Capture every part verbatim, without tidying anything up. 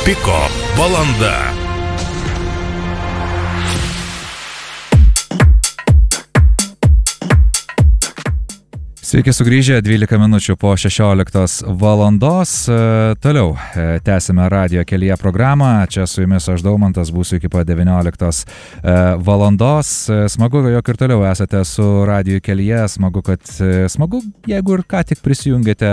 Piko valanda. Sveiki sugrįžę, dvylika minučių po šešioliktos valandos. Toliau tęsime radijo kelyje programą. Čia su jumis aš Daumantas, būsiu iki pat devynioliktos valandos. Smagu, jog ir toliau esate su radijo kelyje. Smagu, kad smagu, jeigu ir ką tik prisijungėte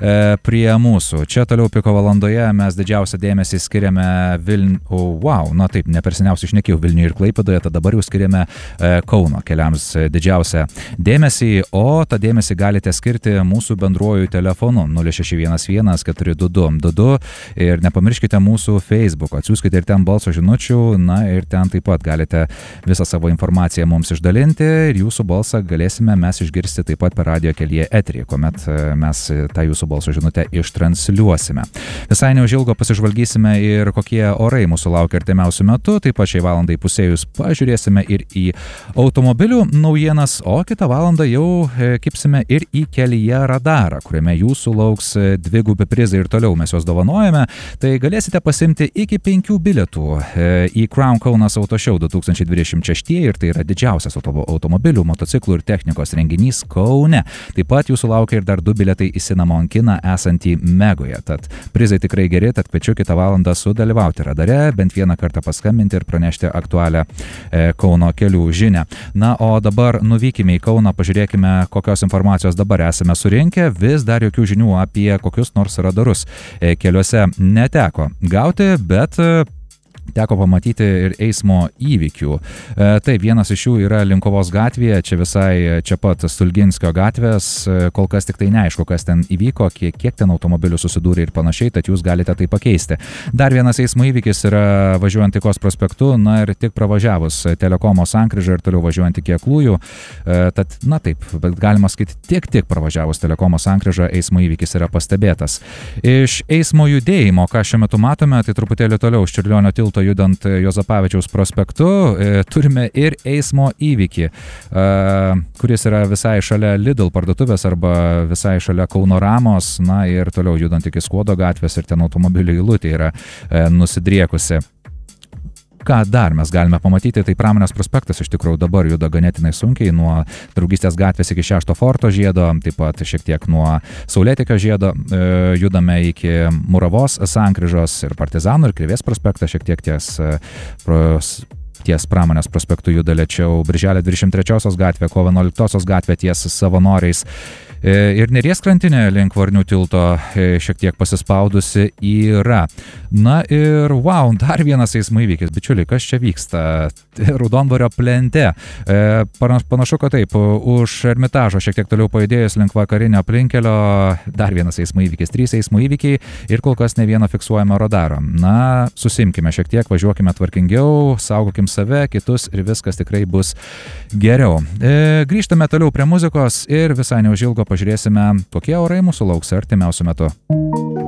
prie mūsų. Čia toliau Piko valandoje mes didžiausią dėmesį skiriame Vilniui. Oh, wow, na taip, ne per seniausiai šnekėjau Vilniui ir Klaipėdoje, tad dabar jau skiriame Kauno keliams didžiausią dėmesį, o tą dėmesį galite skirti mūsų bendruoju telefonu nulis šeši vienas vienas keturi du du du du ir nepamirškite mūsų Facebook, atsiųskite ir ten balso žinučių, na ir ten taip pat galite visą savo informaciją mums išdalinti ir jūsų balsą galėsime mes išgirsti taip pat per radijo kelyje eterį, kuomet mes tą jūsų balso žinutę ištransliuosime. Visai neužilgo pasižvalgysime ir kokie orai mūsų laukia artimiausių metų, taip pat šiai valandai pusėjus pažiūrėsime ir į automobilių naujienas, o kitą valandą jau kipsime ir į kelyje radarą, kuriame jūsų lauks dvigubi prizai ir toliau mes juos dovanojame. Tai galėsite pasimti iki penkių bilietų į Crown Kaunas Auto Show du tūkstančiai dvidešimt šeši ir tai yra didžiausias automobilių, motociklų ir technikos renginys Kaune. Taip pat jūsų laukia ir dar du bilietai į Cinnamon kiną esantį Megoje. Tad prizai tikrai geri, tad kviečiu kitą valandą sudalyvauti radare, bent vieną kartą paskambinti ir pranešti aktualią Kauno kelių žinią. Na, o dabar nuvykime į Kauną, pažiūrėkime, kokios informacijos dabar esame surinkę, vis dar jokių žinių apie kokius nors radarus keliuose neteko gauti, bet teko pamatyti ir eismo įvykių. E, taip, vienas iš jų yra Linkuvos gatvėje, čia visai čia pat Stulginskio gatvės, kol kas tik tai neaišku, kas ten įvyko, kiek, kiek ten automobilių susidūrė ir panašiai, tad jūs galite tai pakeisti. Dar vienas eismo įvykis yra važiuojant Taikos prospektu, na ir tik pravažiavus Telekomo sankryžą ir toliau važiuojant iki Aklųjų, e, tad, na taip, bet galima sakyti, tik tik pravažiavus Telekomo sankryžą eismo įvykis yra pastebėtas. Iš eismo judėjimo, ką šiuo metu matome, tai truputėlį toliau iš Čiurlionio tilto judant Juozapavičiaus prospektu, e, turime ir eismo įvykį, e, kuris yra visai šalia Lidl parduotuvės arba visai šalia Kauno Ramos, na ir toliau judant iki Skuodo gatvės ir ten automobilių eilutė yra e, nusidriekusi. Ką dar mes galime pamatyti, tai Pramonės prospektas iš tikrųjų dabar juda ganėtinai sunkiai nuo Draugystės gatvės iki šešto forto žiedo, taip pat šiek tiek nuo Saulėtekio žiedo e, judame iki Muravos sankryžos ir Partizanų ir Krivės prospektas šiek tiek ties e, pros, ties Pramonės prospektu juda lėčiau, Birželio dvidešimt trečiosios gatvė, Kovo vienuoliktosios gatvė ties Savanoriais. Ir Neries krantinė link Varnių tilto šiek tiek pasispaudusi yra. Na ir wow, dar vienas eismo įvykis, bičiuliai, kas čia vyksta? Raudondvario plente. Panašu, kad taip, už Ermitažo šiek tiek toliau pajudėjus link vakarinio aplinkelio, dar vienas eismo įvykis, trys eismo įvykiai ir kol kas ne vieno fiksuojamo radaro. Na, susimkime šiek tiek, važiuokime tvarkingiau, saugokim save, kitus ir viskas tikrai bus geriau. E, grįžtame toliau prie muzikos ir visai neužilgo pažiūrėsime, kokie orai mūsų lauks artimiausiu metu.